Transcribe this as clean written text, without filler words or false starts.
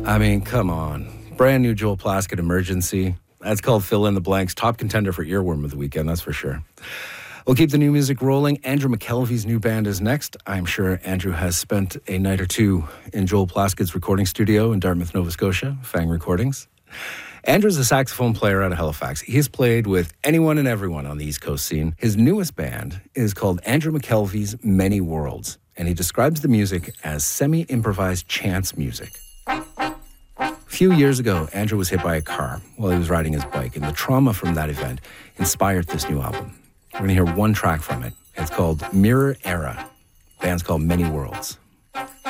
I mean, come on. Brand new Joel Plaskett, Emergency. That's called Fill in the Blanks. Top contender for Earworm of the Weekend, that's for sure. We'll keep the new music rolling. Andrew McKelvey's new band is next. I'm sure Andrew has spent a night or two in Joel Plaskett's recording studio in Dartmouth, Nova Scotia, Fang Recordings. Andrew's a saxophone player out of Halifax. He has played with anyone and everyone on the East Coast scene. His newest band is called Andrew McKelvey's Many Worlds, and he describes the music as semi-improvised chance music. A few years ago, Andrew was hit by a car while he was riding his bike, and the trauma from that event inspired this new album. We're going to hear one track from it. It's called Mirror Era. The band's called Many Worlds.